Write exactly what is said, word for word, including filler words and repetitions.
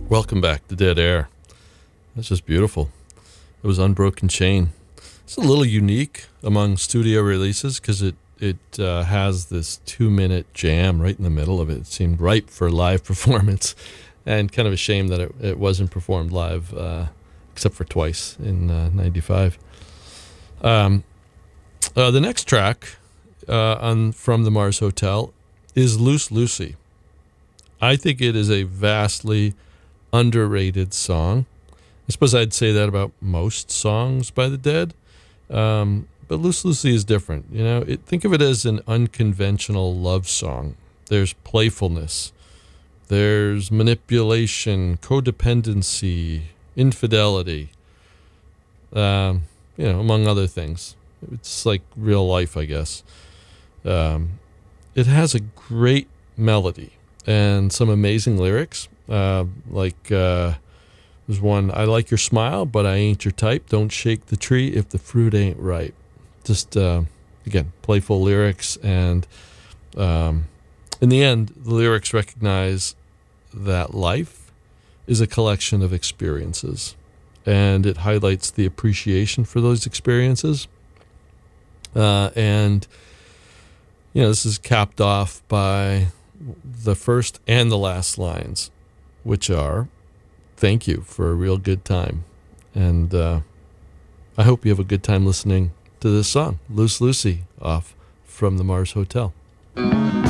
Welcome back to Dead Air. That's just beautiful. It was Unbroken Chain. It's a little unique among studio releases because it, it uh, has this two-minute jam right in the middle of it. It seemed ripe for live performance, and kind of a shame that it, it wasn't performed live, uh, except for twice in uh, ninety-five. Um, uh, the next track uh, on from the Mars Hotel is Loose Lucy. I think it is a vastly underrated song. I suppose I'd say that about most songs by the Dead. Um, but Loose Lucy is different. You know, it, think of it as an unconventional love song. There's playfulness. There's manipulation, codependency, infidelity, um, you know, among other things. It's like real life, I guess. Um, it has a great melody and some amazing lyrics. Uh, like uh, there's one, I like your smile, but I ain't your type. Don't shake the tree if the fruit ain't ripe. Just, uh, again, playful lyrics. And um, in the end, the lyrics recognize that life is a collection of experiences. And it highlights the appreciation for those experiences. Uh, and, you know, this is capped off by the first and the last lines, which are, thank you for a real good time. And uh, I hope you have a good time listening to this song, Loose Lucy, off from the Mars Hotel.